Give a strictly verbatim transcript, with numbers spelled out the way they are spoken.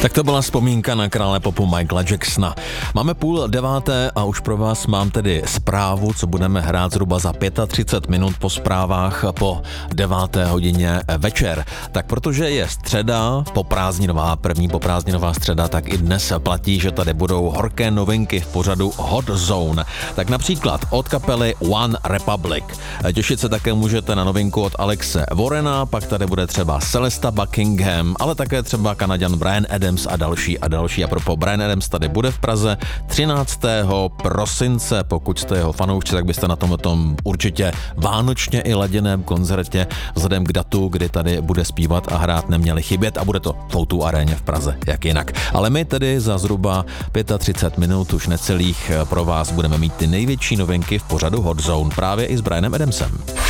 Tak to byla vzpomínka na krále popu Michaela Jacksona. Máme půl deváté a už pro vás mám tedy zprávu, co budeme hrát zhruba za třicet pět minut po zprávách po deváté hodině večer. Tak protože je středa, poprázdninová, první poprázdninová středa, tak i dnes platí, že tady budou horké novinky v pořadu Hot Zone. Tak například od kapely One Republic. Těšit se také můžete na novinku od Alexe Warrena, pak tady bude třeba Celesta Buckingham, ale také třeba Kanaďan Bryan Adams a další a další. A propos Bryan Adams tady bude v Praze třináctého prosince. Pokud jste jeho fanoušci, tak byste na tom tom určitě vánočně i laděném koncertě vzhledem k datu, kdy tady bude zpívat a hrát, neměli chybět a bude to v O dva aréně v Praze, jak jinak. Ale my tedy za zhruba třicet pět minut, už necelých, pro vás budeme mít ty největší novinky v pořadu Hot Zone právě i s Bryanem Adamsem.